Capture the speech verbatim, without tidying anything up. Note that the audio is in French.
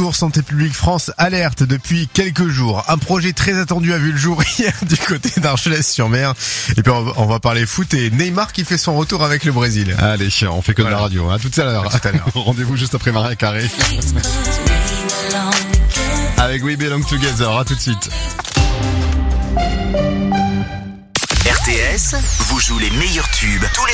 jours, Santé publique France alerte depuis quelques jours. Un projet très attendu a vu le jour hier du côté d'Argelès-sur-Mer. Et puis on va parler foot et Neymar qui fait son retour avec le Brésil. Allez, on fait que voilà. De la radio. À tout à l'heure. À tout à l'heure. Rendez-vous juste après Maria Carré. Avec We Belong Together. À tout de suite. R T S vous joue les meilleurs tubes tous les